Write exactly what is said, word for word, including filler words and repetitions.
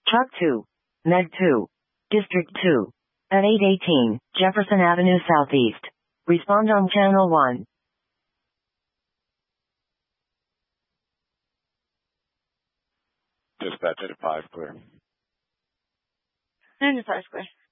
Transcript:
Truck two. Med two. District two. At eight eighteen, Jefferson Avenue Southeast. Respond on channel one. Dispatch at five, clear. ninety-five square.